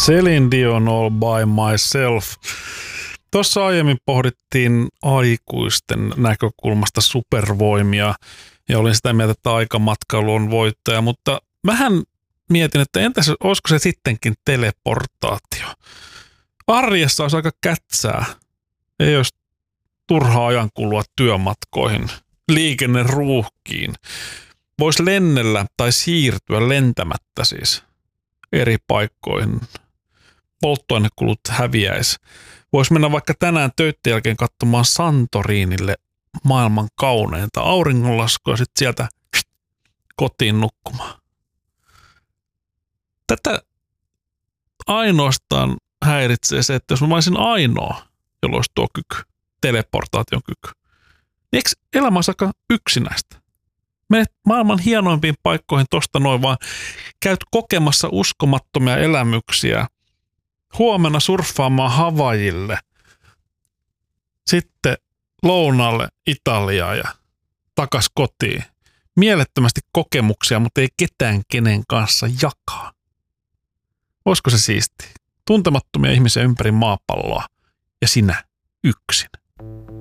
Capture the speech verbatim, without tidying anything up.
Celine Dion All by Myself. Tuossa aiemmin pohdittiin aikuisten näkökulmasta supervoimia ja olin sitä mieltä, että aikamatkailu on voittaja, mutta vähän mietin, että entäs olisiko se sittenkin teleportaatio? Arjessa olisi aika kätsää. Ei olisi turhaa ajankulua työmatkoihin, liikenneruuhkiin. Voisi lennellä tai siirtyä lentämättä siis eri paikkoihin. Polttoainekulut häviäisi. Voisi mennä vaikka tänään töiden jälkeen katsomaan Santorinille maailman kauneinta auringonlaskua ja sitten sieltä kotiin nukkumaan. Tätä ainoastaan häiritsee se, että jos mä olisin ainoa, jolla olisi tuo kyky, teleportaation kyky, niin eikö elämä olisi aika yksinäistä? Menet maailman hienoimpiin paikkoihin tosta noin, vaan käyt kokemassa uskomattomia elämyksiä, huomenna surffaamaan Havaijille, sitten lounaalle Italiaa ja takas kotiin. Mielettömästi kokemuksia, mutta ei ketään kenen kanssa jakaa. Olisiko se siistiä? Tuntemattomia ihmisiä ympäri maapalloa ja sinä yksin.